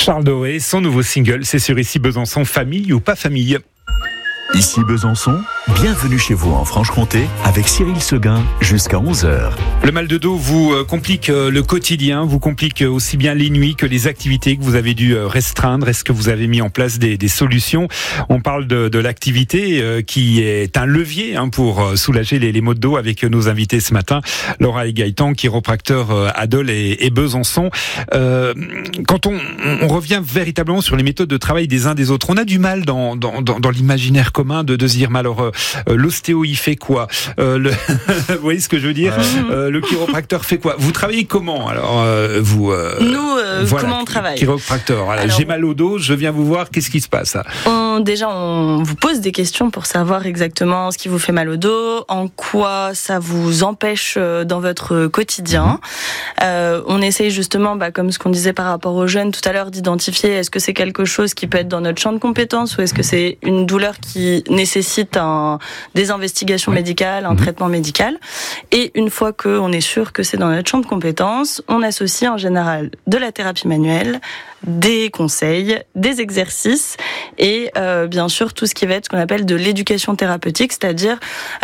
Charles Doré, son nouveau single, c'est sur Ici Besançon, famille ou pas famille. Ici Besançon, bienvenue chez vous en Franche-Comté avec Cyril Seguin jusqu'à 11h. Le mal de dos vous complique le quotidien, vous complique aussi bien les nuits que les activités que vous avez dû restreindre. Est-ce que vous avez mis en place des solutions ? On parle de l'activité qui est un levier pour soulager les maux de dos avec nos invités ce matin. Laura et Gaëtan, chiropracteurs à Dole et Besançon. Quand on revient véritablement sur les méthodes de travail des uns des autres, on a du mal dans l'imaginaire commun de se dire, mais alors l'ostéo il fait quoi, vous voyez ce que je veux dire, le chiropracteur fait quoi, vous travaillez comment alors vous Nous comment on travaille, chiropracteur, voilà, alors, j'ai mal au dos, je viens vous voir, qu'est-ce qui se passe? Déjà on vous pose des questions pour savoir exactement ce qui vous fait mal au dos, en quoi ça vous empêche dans votre quotidien. On essaye justement, comme ce qu'on disait par rapport aux jeunes tout à l'heure, d'identifier est-ce que c'est quelque chose qui peut être dans notre champ de compétences ou est-ce que c'est une douleur qui nécessite des investigations médicales, un traitement médical. Et une fois qu'on est sûr que c'est dans notre champ de compétences, on associe en général de la thérapie manuelle, des conseils, des exercices et bien sûr tout ce qui va être ce qu'on appelle de l'éducation thérapeutique, c'est-à-dire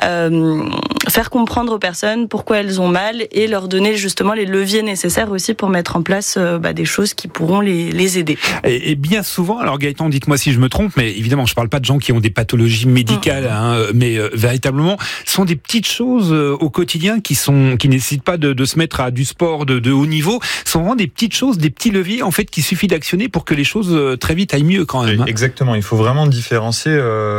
faire comprendre aux personnes pourquoi elles ont mal et leur donner justement les leviers nécessaires aussi pour mettre en place des choses qui pourront les aider. Et bien souvent, alors Gaëtan, dites-moi si je me trompe, mais évidemment je parle pas de gens qui ont des pathologies médicales, mais véritablement, ce sont des petites choses au quotidien qui nécessitent pas de se mettre à du sport de haut niveau, ce sont vraiment des petites choses, des petits leviers en fait qui suffit d'actionner pour que les choses très vite aillent mieux quand même. Exactement, il faut vraiment différencier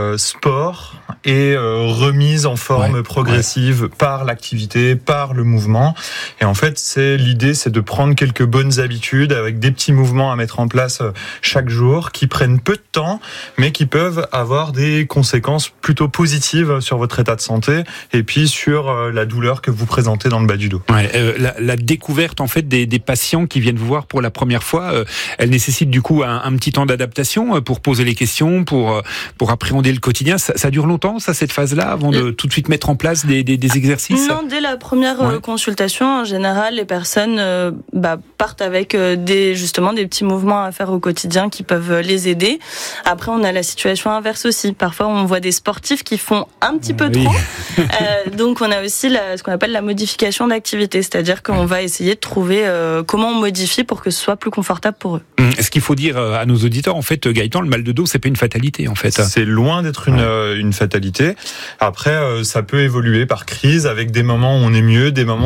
sport et remise en forme progressive par l'activité, par le mouvement. Et en fait, l'idée, c'est de prendre quelques bonnes habitudes avec des petits mouvements à mettre en place chaque jour qui prennent peu de temps, mais qui peuvent avoir des conséquences plutôt positives sur votre état de santé et puis sur la douleur que vous présentez dans le bas du dos. La découverte en fait des patients qui viennent vous voir pour la première fois, elle nécessite du coup un petit temps d'adaptation pour poser les questions, pour appréhender le quotidien. Ça dure longtemps, cette phase-là, avant de tout de suite mettre en place des exercices? Non, dès la première consultation, en général, les personnes partent avec des petits mouvements à faire au quotidien qui peuvent les aider. Après, on a la situation inverse aussi. Parfois, on voit des sportifs qui font un petit peu trop. Donc, on a aussi ce qu'on appelle la modification d'activité, c'est-à-dire qu'on va essayer de trouver comment on modifie pour que ce soit plus confortable pour eux. Ce qu'il faut dire à nos auditeurs, en fait, Gaëtan, le mal de dos, c'est pas une fatalité, en fait. C'est loin d'être une fatalité. Après, ça peut évoluer par crise avec des moments où on est mieux, des moments